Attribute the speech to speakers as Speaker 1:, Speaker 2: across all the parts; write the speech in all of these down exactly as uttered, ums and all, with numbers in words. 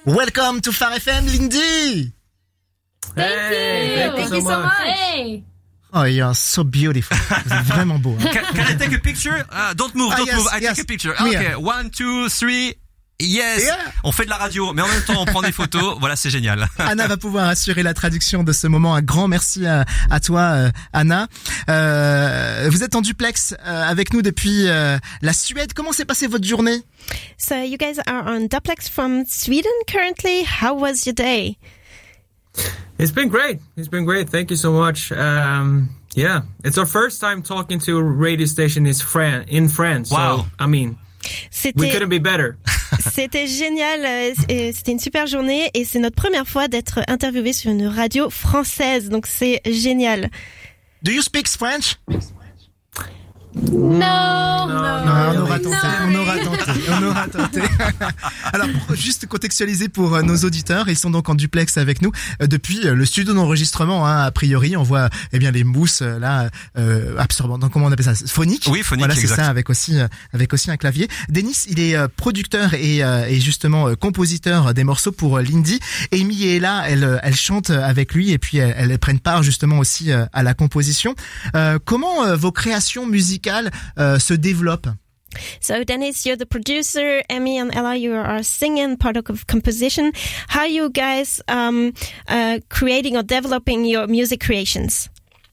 Speaker 1: Welcome to Phare F M, Lindy.
Speaker 2: Thank
Speaker 3: Hey,
Speaker 2: you.
Speaker 3: thank you
Speaker 2: Thank
Speaker 3: so
Speaker 2: you so
Speaker 3: much.
Speaker 2: much.
Speaker 3: Hey.
Speaker 1: Oh, you are so beautiful. Vous êtes vraiment beau. Hein.
Speaker 4: Can, can I take a picture? Uh, don't move,
Speaker 1: Ah,
Speaker 4: don't
Speaker 1: yes,
Speaker 4: move. I
Speaker 1: yes.
Speaker 4: take a picture.
Speaker 1: Oui.
Speaker 4: Okay, one, two, three. Yes.
Speaker 1: Yeah.
Speaker 4: On fait de la radio, mais en même temps on prend des photos. Voilà, c'est génial.
Speaker 1: Anna va pouvoir assurer la traduction de ce moment. Un grand merci à, à toi, euh, Anna. Euh, vous êtes en duplex euh, avec nous depuis euh, la Suède. Comment s'est passée votre journée?
Speaker 5: So you guys are on duplex from Sweden currently. How was your day?
Speaker 2: It's been great. It's been great. Thank you so much. Um, yeah, it's our first time talking to a radio station is Fran- in France.
Speaker 4: Wow.
Speaker 2: So, I mean, we
Speaker 5: C'était
Speaker 2: couldn't be better.
Speaker 5: c'était génial. euh, et C'était une super journée et c'est notre première fois d'être interviewé sur une radio française. Donc c'est génial.
Speaker 1: Do you speak French?
Speaker 3: No.
Speaker 1: Non, on aura tenté,
Speaker 3: Sorry.
Speaker 1: on aura tenté, on aura tenté. Alors, pour juste contextualiser pour euh, nos auditeurs, ils sont donc en duplex avec nous euh, depuis euh, le studio d'enregistrement. Hein, a priori, on voit eh bien les mousses euh, là euh, absorbantes. Donc, comment on appelle ça? Phonique.
Speaker 4: Oui, phonique,
Speaker 1: Voilà, c'est
Speaker 4: exact.
Speaker 1: ça, avec aussi euh, avec aussi un clavier. Denis, il est euh, producteur et, euh, et justement euh, compositeur des morceaux pour euh, Lindy. Amy est là, elle euh, elle chante avec lui et puis elle, elle prennent part justement aussi euh, à la composition. Euh, comment euh, vos créations musicales euh, se développent?
Speaker 5: So Dennis, you're the producer. Emmy and Ella, you are singing, part of composition. How are you guys um, uh, creating or developing your music creations?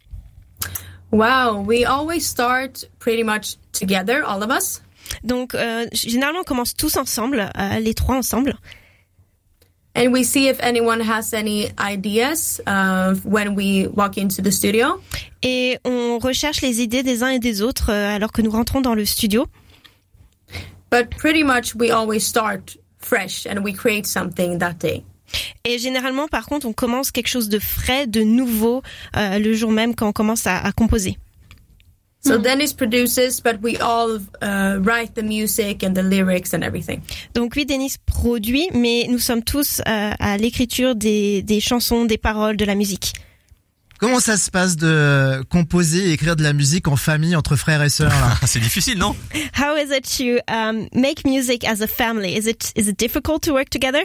Speaker 3: Wow, we always start pretty much together, all of us.
Speaker 5: Donc euh, généralement on commence tous ensemble, euh, les trois ensemble.
Speaker 3: And we see if anyone has any ideas uh, when we walk into the studio.
Speaker 5: Et on recherche les idées des uns et des autres euh, alors que nous rentrons dans le studio.
Speaker 3: But pretty much we always start fresh and we create something that day.
Speaker 5: Et généralement, par contre, on commence quelque chose de frais, de nouveau, euh, le jour même quand on commence à, à composer.
Speaker 3: So Dennis produces, but we all uh, write the music and the lyrics and everything.
Speaker 5: Donc oui, Denis produit, mais nous sommes tous euh, à l'écriture des, des chansons, des paroles, de la musique.
Speaker 1: Comment ça se passe de composer et écrire de la musique en famille entre frères et sœurs là?
Speaker 4: C'est difficile, non?
Speaker 5: How is it to um, make music as a family? Is it is it difficult to work together?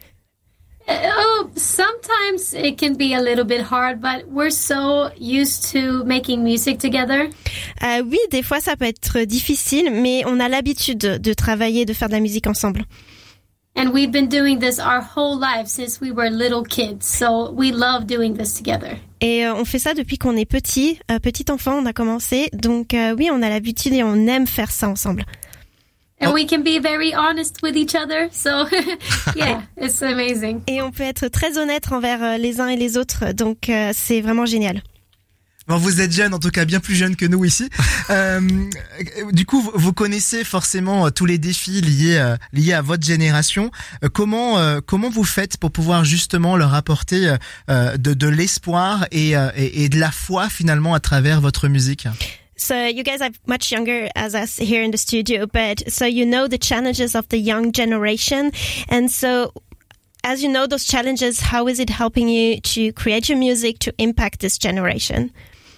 Speaker 6: Oh, sometimes it can be a little bit hard, but we're so used to making music together.
Speaker 5: Euh, oui, des fois ça peut être difficile, mais on a l'habitude de travailler, de faire de la musique ensemble.
Speaker 6: And we've been doing this our whole life since we were little kids. So we love doing this together.
Speaker 5: Et euh, on fait ça depuis qu'on est petit, euh, petit enfant, on a commencé. Donc euh, oui, on a l'habitude et on aime faire ça ensemble.
Speaker 6: And we can be very honest with each other. So yeah, it's amazing.
Speaker 5: Et on peut être très honnête envers euh, les uns et les autres. Donc euh, c'est vraiment génial.
Speaker 1: Bon, vous êtes jeune, en tout cas bien plus jeune que nous ici. Euh, du coup, vous, vous connaissez forcément euh, tous les défis liés euh, liés à votre génération. Euh, comment euh, comment vous faites pour pouvoir justement leur apporter euh, de de l'espoir et, euh, et et de la foi finalement à travers votre musique?
Speaker 5: So you guys are much younger as us here in the studio, but so you know the challenges of the young generation, and so as you know those challenges, how is it helping you to create your music to impact this generation?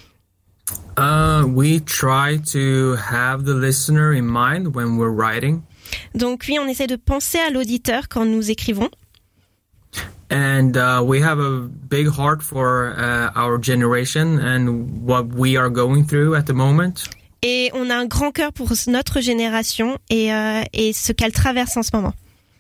Speaker 2: Uh, we try to have the listener in mind when we're writing.
Speaker 5: Donc oui, on essaie de penser à l'auditeur quand nous écrivons.
Speaker 2: And uh, we have a big heart for uh, our generation and what we are going through at the moment.
Speaker 5: Et on a un grand cœur pour notre génération et, euh, et ce qu'elle traverse en ce moment.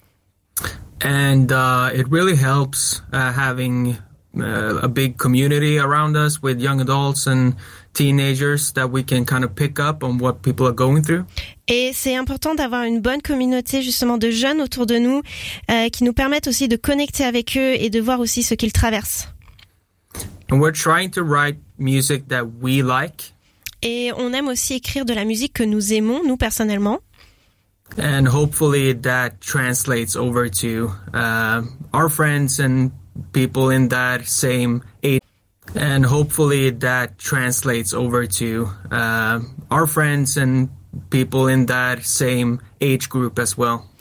Speaker 2: And uh, it really helps uh, having uh, a big community around us with young adults and teenagers that we can kind of pick up on what people are going through.
Speaker 5: Et c'est important d'avoir une bonne communauté justement de jeunes autour de nous euh, qui nous permettent aussi de connecter avec eux et de voir aussi ce qu'ils traversent.
Speaker 2: And we're trying to write music that we like.
Speaker 5: Et on aime aussi écrire de la musique que nous aimons, nous personnellement.
Speaker 2: And hopefully that translates over to uh, our friends and people in that same age. And hopefully that translates over to uh, our friends and people in that same age group as well.